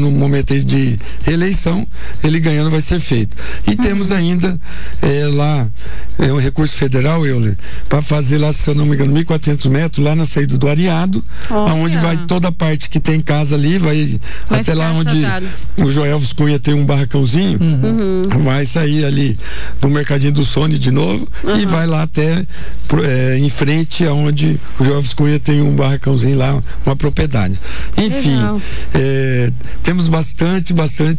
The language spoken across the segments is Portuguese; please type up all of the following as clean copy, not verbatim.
no momento aí de reeleição, ele ganhando vai ser feito. E temos ainda lá um recurso federal, Euler, para fazer lá, se eu não me engano, 1.400 metros, lá na saída do Areado, onde vai toda a parte que tem casa ali, vai até lá onde o Joel Cunha tem um barracãozinho, vai sair ali do Mercadinho do Sony de novo e vai lá até em frente aonde o Joel Cunha tem um barracãozinho lá, uma propriedade. Enfim, temos bastante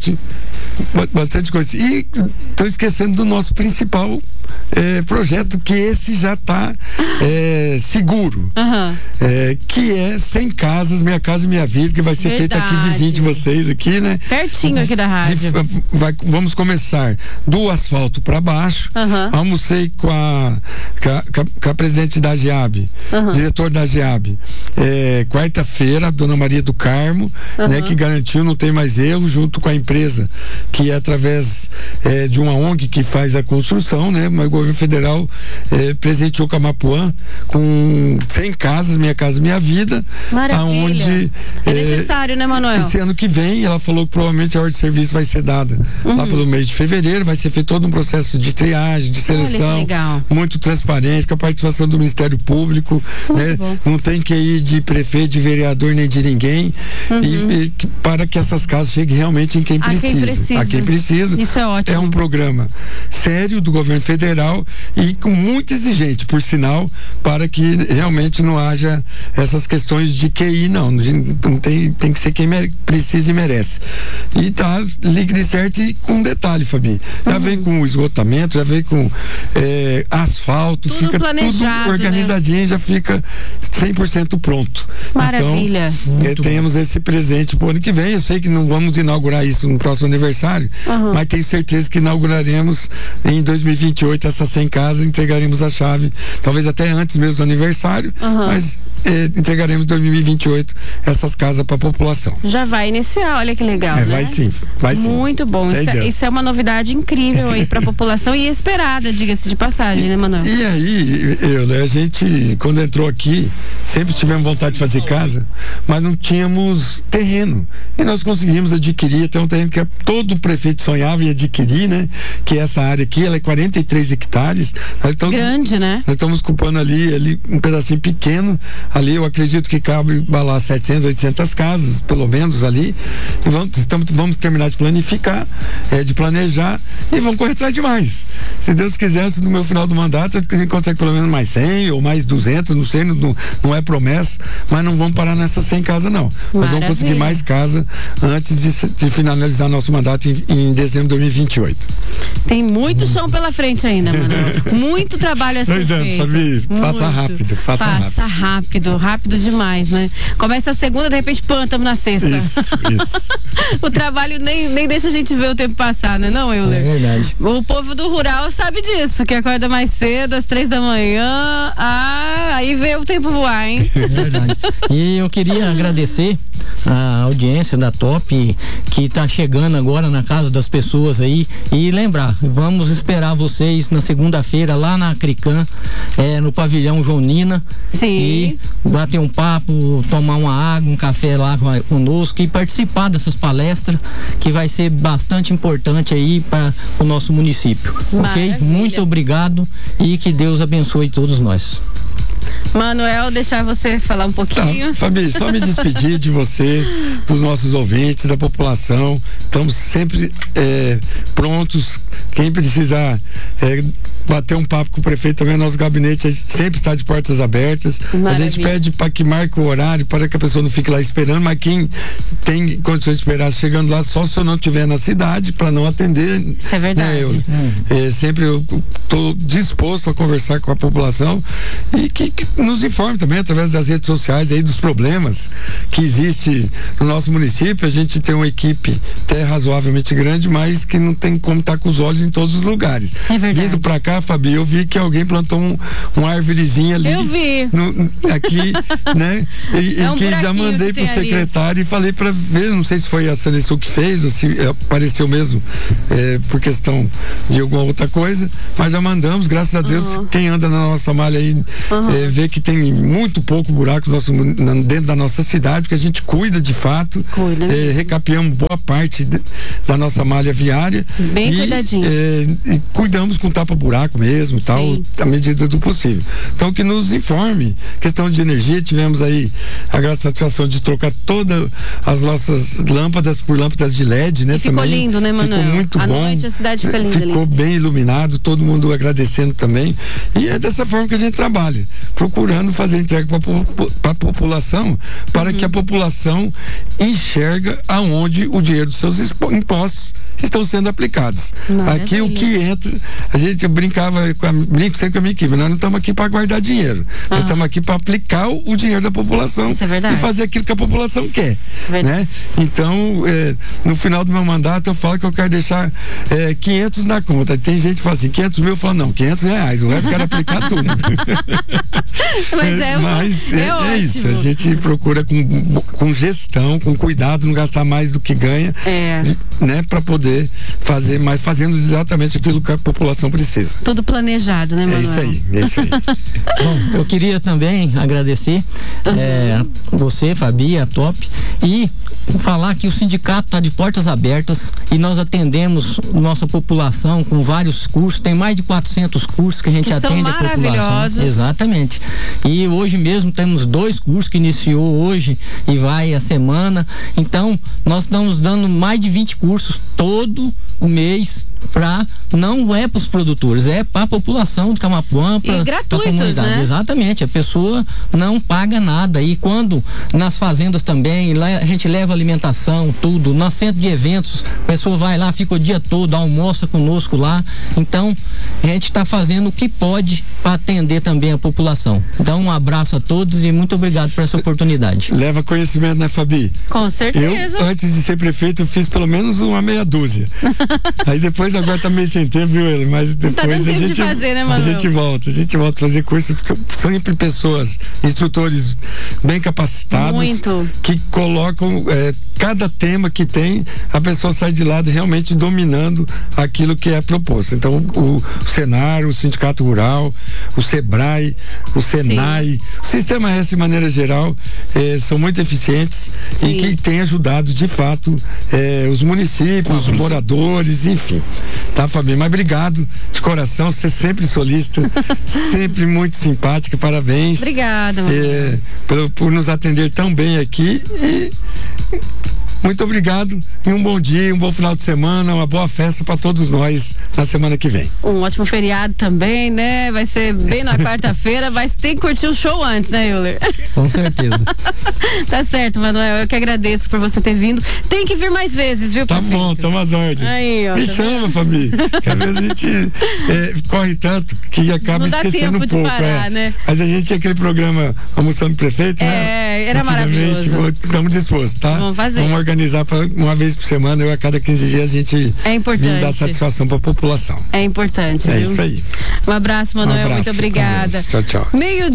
coisa. E estou esquecendo do nosso principal projeto, que esse já está seguro, que é 100 casas, Minha Casa Minha Vida, que vai ser feita aqui vizinho de vocês aqui, né? Pertinho aqui da rádio. Vamos começar do asfalto para baixo. Almocei com a presidente da AGEAB, diretor da AGEAB, quarta-feira, a dona Maria do Carmo, né, que garantiu não tem mais erro, junto com a empresa, que é através de uma ONG que faz a construção, né? Mas o governo federal presenteou Camapuã com 100 casas, Minha Casa Minha Vida. Maravilha. Aonde é necessário, né, Manuel? Esse ano que vem, ela falou que provavelmente a ordem de serviço vai ser dada lá pelo mês de fevereiro, vai ser feito todo um processo de triagem, de seleção, muito transparente, com a participação do Ministério Público, né? Não tem que ir de prefeito, de vereador, nem de ninguém, para que essas casas cheguem realmente em quem precisa. A quem precisa. Isso é ótimo. É um programa sério do governo federal e com muito exigente, por sinal, para que realmente não haja essas questões de QI, não tem que ser quem precisa e merece. E tá líquido e certo, e com detalhe, Fabi, já vem com esgotamento, já vem com asfalto, tudo fica tudo organizadinho, né? Já fica 100% pronto. Maravilha. Então, temos esse presente pro ano que vem. Eu sei que não vamos inaugurar isso no próximo aniversário, mas tenho certeza que inauguraremos em 2028 essas 100 casas, entregaremos a chave, talvez até antes mesmo do aniversário, mas entregaremos em 2028 essas casas para a população. Já vai iniciar, olha que legal, né? Vai sim. Muito bom. Isso é uma novidade incrível aí para a população e esperada, diga-se de passagem, né, Manuel? E aí, a gente, quando entrou aqui, sempre tivemos vontade de fazer casa, mas não tínhamos terreno. E nós conseguimos adquirir até um terreno que todo prefeito sonhava em adquirir, né? Que essa área aqui, ela é 43 hectares. Grande, né? Nós estamos ocupando ali um pedacinho pequeno. Ali eu acredito que cabe lá 700, 800 casas, pelo menos ali. E vamos terminar de planificar, de planejar, e vamos correr atrás de mais. Se Deus quiser, antes do meu final do mandato, a gente consegue pelo menos mais 100 ou mais 200, não sei, não é promessa, mas não vamos parar nessas 100 casas, não. Nós vamos conseguir mais casa antes de finalizar nosso mandato em dezembro de 2028. Tem muito chão pela frente ainda, Manuel. Muito trabalho a ser feito. 2 anos, Fabi, passa rápido. Rápido demais, né? Começa a segunda, de repente, estamos na sexta. Isso. O trabalho nem deixa a gente ver o tempo passar, né, não, Euler? É verdade. O povo do rural sabe disso, que acorda mais cedo, às 3 da manhã, aí vê o tempo voar, hein? É verdade. E eu queria agradecer a audiência da Top, que está chegando agora na casa das pessoas aí, e lembrar, vamos esperar vocês na segunda-feira lá na Cricam, no pavilhão Joanina. Sim. E bater um papo, tomar uma água, um café lá conosco e participar dessas palestras, que vai ser bastante importante aí para o nosso município. Maravilha. Ok? Muito obrigado e que Deus abençoe todos nós. Manuel, deixar você falar um pouquinho. Fabi, só me despedir de você, dos nossos ouvintes, da população. Estamos sempre prontos. Quem precisar bater um papo com o prefeito também, nosso gabinete sempre está de portas abertas. Maravilha. A gente pede para que marque o horário, para que a pessoa não fique lá esperando, mas quem tem condições de esperar chegando lá, só se eu não estiver na cidade, para não atender. Isso é verdade. Né, sempre eu estou disposto a conversar com a população e que nos informe também através das redes sociais aí dos problemas que existe no nosso município. A gente tem uma equipe até razoavelmente grande, mas que não tem como estar com os olhos em todos os lugares. É verdade. Vindo pra cá, Fabi, eu vi que alguém plantou uma árvorezinha ali. Eu vi. Aqui, né? E que já mandei pro secretário e falei pra ver, não sei se foi a seleção que fez ou se apareceu mesmo por questão de alguma outra coisa, mas já mandamos, graças a Deus, quem anda na nossa malha aí vê que tem muito pouco buraco dentro da nossa cidade, porque a gente cuida de fato, recapeamos boa parte da nossa malha viária. Bem cuidadinho. E cuidamos com tapa-buraco mesmo, tal, à medida do possível. Então, que nos informe. Questão de energia, tivemos aí a grata satisfação de trocar todas as nossas lâmpadas por lâmpadas de LED, né? E ficou também. lindo, né, Manuel? Ficou muito bom. À noite a cidade fica linda. Ficou bem iluminado, todo mundo agradecendo também. E é dessa forma que a gente trabalha, procurando fazer entrega para a população, para que a população enxerga aonde o dinheiro dos seus impostos estão sendo aplicados. Aqui o que entra, a gente brincava, brinco sempre com a minha equipe, nós não estamos aqui para guardar dinheiro, nós estamos aqui para aplicar o dinheiro da população e fazer aquilo que a população quer, né? Então, no final do meu mandato eu falo que eu quero deixar 500 na conta. Tem gente que fala assim, 500 mil, eu falo não, 500 reais, o resto eu quero aplicar tudo. Mas é isso, a gente procura com gestão, com cuidado, não gastar mais do que ganha, né, para poder fazer, mas fazendo exatamente aquilo que a população precisa. Tudo planejado, né, Manuel? É isso aí. Bom, eu queria também agradecer você, Fabi, a Top, e falar que o sindicato está de portas abertas e nós atendemos nossa população com vários cursos, tem mais de 400 cursos que a gente atende a população. Exatamente. E hoje mesmo temos 2 cursos que iniciou hoje e vai a semana. Então, nós estamos dando mais de 20 cursos todo o mês não é para os produtores, é para a população de Camapuã, para a comunidade. Né? Exatamente, a pessoa não paga nada. E quando nas fazendas também, lá a gente leva alimentação, tudo, no centro de eventos, a pessoa vai lá, fica o dia todo, almoça conosco lá. Então, a gente está fazendo o que pode para atender também a população. Então, um abraço a todos e muito obrigado por essa oportunidade. Leva conhecimento, né, Fabi? Com certeza. Eu, antes de ser prefeito, eu fiz pelo menos uma meia dúzia. Aí depois agora tá meio sem tempo, viu, ele? Mas depois a gente volta a fazer curso. Sempre pessoas, instrutores bem capacitados, que colocam cada tema que tem, a pessoa sai de lá realmente dominando aquilo que é proposto. Então, o Senar, o Sindicato Rural, o Sebrae, o Senai, o Sistema S de maneira geral, são muito eficientes e que têm ajudado de fato os municípios, os moradores, enfim. Tá, Fabi? Mas obrigado de coração, você sempre solícita, sempre muito simpática, parabéns. Obrigada, por nos atender tão bem aqui e muito obrigado e um bom dia, um bom final de semana, uma boa festa para todos nós na semana que vem. Um ótimo feriado também, né? Vai ser bem na quarta-feira, mas tem que curtir o show antes, né, Euler? Com certeza. Tá certo, Manuel, eu que agradeço por você ter vindo. Tem que vir mais vezes, viu, Tá prefeito? bom, toma as ordens. Aí, ó, me chama, Fabi, que às vezes a gente corre tanto que acaba esquecendo um pouco. Parar, né? Mas a gente tinha aquele programa Almoçando Prefeito, né? Era maravilhoso. Estamos dispostos, tá? Vamos fazer. Vamos organizar para uma vez por semana, eu a cada 15 dias a gente vir dar satisfação para a população. É importante, viu? Isso aí. Um abraço, Manuel, muito obrigada. Tchau, tchau.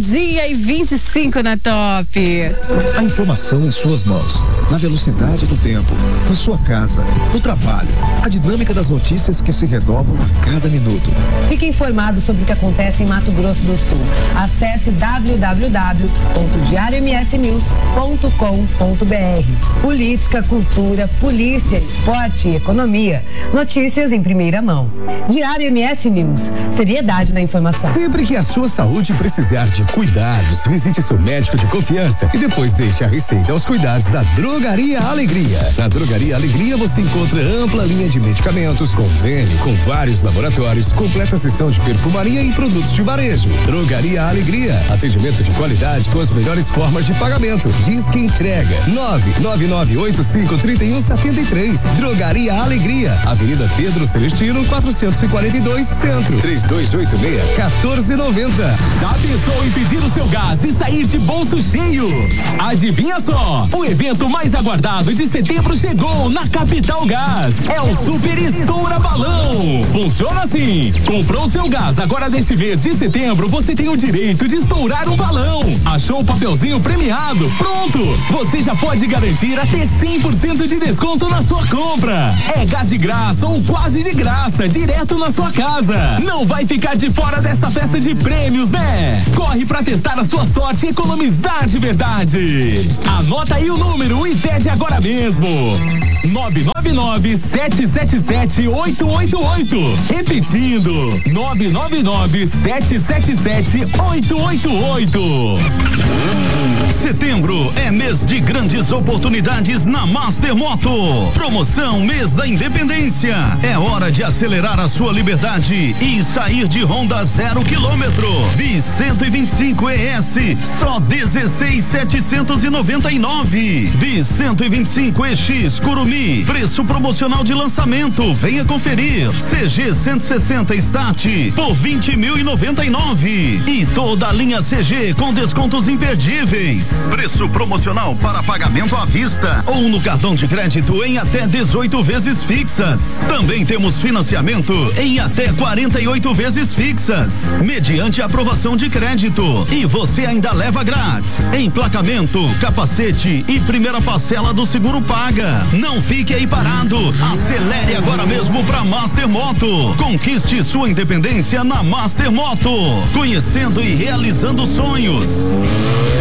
12:25 na Top. A informação em suas mãos, na velocidade do tempo, na sua casa, no trabalho, a dinâmica das notícias que se renovam a cada minuto. Fique informado sobre o que acontece em Mato Grosso do Sul. Acesse www.diariomsnews.com.br. Política, cultura, polícia, esporte e economia. Notícias em primeira mão. Diário MS News. Seriedade na informação. Sempre que a sua saúde precisar de cuidados, visite seu médico de confiança e depois deixe a receita aos cuidados da Drogaria Alegria. Na Drogaria Alegria você encontra ampla linha de medicamentos, convênio com vários laboratórios, completa seção de perfumaria e produtos de varejo. Drogaria Alegria. Atendimento de qualidade com as melhores formas de pagamento. Disque entrega 999853173. Drogaria Alegria. Avenida Pedro Celestino 442 Centro. 3286-1490. Já pensou em pedir o seu gás e sair de bolso cheio? Adivinha só, o evento mais aguardado de setembro chegou na Capital Gás. É o Super Estoura Balão. Funciona assim: comprou seu gás agora neste mês de setembro, você tem o direito de estourar um balão. Achou o papelzinho premiado? Pronto! Você já pode garantir até 100% 100% de desconto na sua compra. É gás de graça ou quase de graça, direto na sua casa. Não vai ficar de fora dessa festa de prêmios, né? Corre pra testar a sua sorte e economizar de verdade. Anota aí o número e pede agora mesmo. 999-777-888. Repetindo, 999-777-888. Setembro é mês de grandes oportunidades na Master Moto. Promoção Mês da Independência. É hora de acelerar a sua liberdade e sair de Honda 0 km. Bis 125 ES, só 16.799. Bis 125 EX Curumi, preço promocional de lançamento. Venha conferir. CG 160 Start por 20.099. E toda a linha CG com descontos imperdíveis. Preço promocional para pagamento à vista ou no cartão de crédito em até 18 vezes fixas. Também temos financiamento em até 48 vezes fixas, mediante aprovação de crédito. E você ainda leva grátis emplacamento, capacete e primeira parcela do seguro paga. Não fique aí parado. Acelere agora mesmo para Master Moto. Conquiste sua independência na Master Moto. Conhecendo e realizando sonhos.